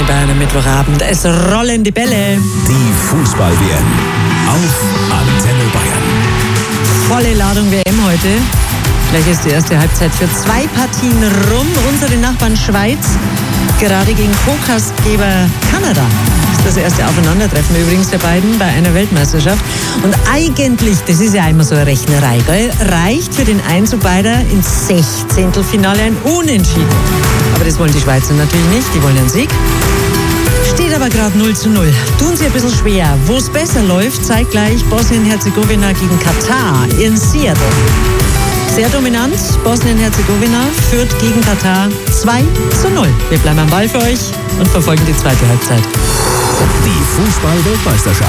Antenne Bayern am Mittwochabend. Es rollen die Bälle. Die Fußball-WM auf Antenne Bayern. Volle Ladung WM heute. Gleich ist die erste Halbzeit für 2 Partien rum. Unsere Nachbarn Schweiz gerade gegen Co-Gastgeber Kanada. Das ist das erste Aufeinandertreffen übrigens der beiden bei einer Weltmeisterschaft. Und eigentlich, das ist ja immer so eine Rechnerei, gell, reicht für den Einzug beider ins 16. Finale ein Unentschieden. Aber das wollen die Schweizer natürlich nicht, die wollen einen Sieg. Steht aber gerade 0:0. Tun sie ein bisschen schwer. Wo es besser läuft, zeigt gleich Bosnien-Herzegowina gegen Katar in Seattle. Sehr dominant, Bosnien-Herzegowina führt gegen Katar 2:0. Wir bleiben am Ball für euch und verfolgen die zweite Halbzeit. Die Fußball-Weltmeisterschaft